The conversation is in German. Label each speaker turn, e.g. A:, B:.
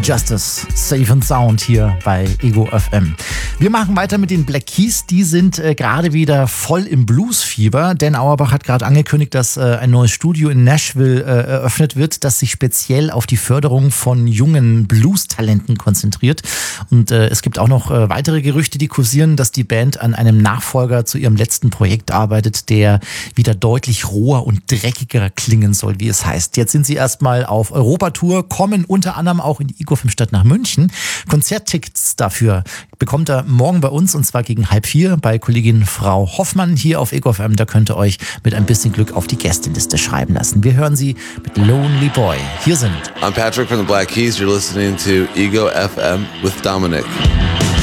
A: Justice, Safe and Sound hier bei Ego FM. Wir machen weiter mit den Black Keys. Die sind gerade wieder voll im Bluesfieber. Dan Auerbach hat gerade angekündigt, dass ein neues Studio in Nashville eröffnet wird, das sich speziell auf die Förderung von jungen Blues-Talenten konzentriert. Und es gibt auch noch weitere Gerüchte, die kursieren, dass die Band an einem Nachfolger zu ihrem letzten Projekt arbeitet, der wieder deutlich roher und dreckiger klingen soll, wie es heißt. Jetzt sind sie erstmal auf Europatour, kommen unter anderem auch in die Ego FM-Stadt nach München. Konzerttickets dafür bekommt ihr morgen bei uns, und zwar gegen 3:30 bei Kollegin Frau Hoffmann hier auf Ego FM. Da könnt ihr euch mit ein bisschen Glück auf die Gästeliste schreiben lassen. Wir hören sie mit Lonely Boy. Hier sind
B: I'm Patrick from the Black Keys. You're listening to Ego FM with Dominic.